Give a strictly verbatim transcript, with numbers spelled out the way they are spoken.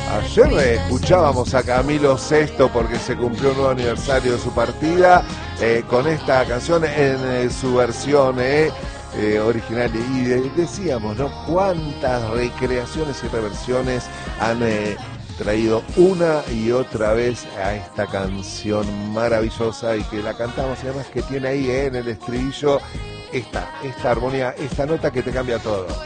Ayer eh, escuchábamos a Camilo Sesto porque se cumplió un nuevo aniversario de su partida eh, con esta canción en eh, su versión eh, eh, original. Y de- decíamos, ¿no? Cuántas recreaciones y reversiones han eh, traído una y otra vez a esta canción maravillosa y que la cantamos y además que tiene ahí eh, en el estribillo esta, esta armonía, esta nota que te cambia todo.